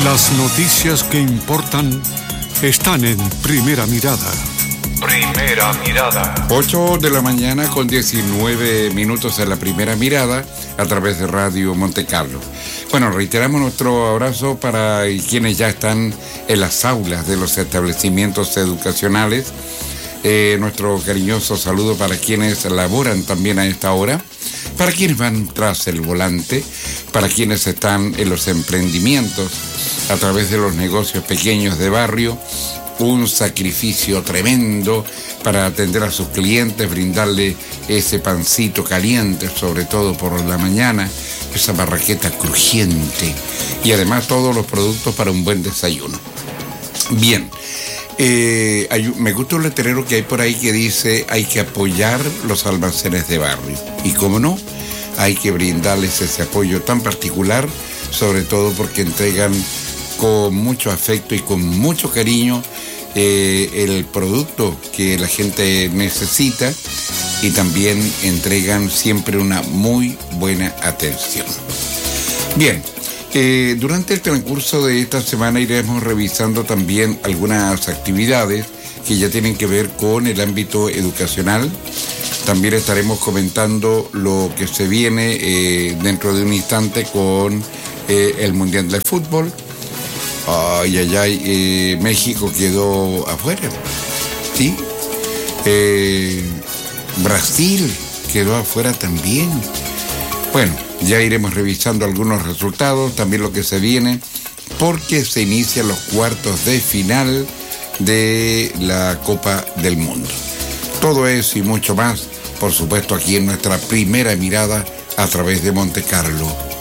Las noticias que importan están en Primera Mirada. Primera Mirada. 8 de la mañana con 19 minutos en la Primera Mirada a través de Radio Monte Carlo. Bueno, reiteramos nuestro abrazo para quienes ya están en las aulas de los establecimientos educacionales. Nuestro cariñoso saludo para quienes laboran también a esta hora, para quienes van tras el volante, para quienes están en los emprendimientos a través de los negocios pequeños de barrio. Un sacrificio tremendo para atender a sus clientes, brindarle ese pancito caliente, sobre todo por la mañana, esa barraqueta crujiente y además todos los productos para un buen desayuno. Bien, me gusta un letrero que hay por ahí que dice: hay que apoyar los almacenes de barrio. Y cómo no, hay que brindarles ese apoyo tan particular, sobre todo porque entregan con mucho afecto y con mucho cariño el producto que la gente necesita, y también entregan siempre una muy buena atención. Bien, durante el transcurso de esta semana iremos revisando también algunas actividades que ya tienen que ver con el ámbito educacional. También estaremos comentando lo que se viene dentro de un instante con el Mundial de Fútbol. México quedó afuera, ¿sí? Brasil quedó afuera también. Bueno, ya iremos revisando algunos resultados, también lo que se viene, porque se inician los cuartos de final de la Copa del Mundo. Todo eso y mucho más, por supuesto, aquí en nuestra Primera Mirada a través de Monte Carlo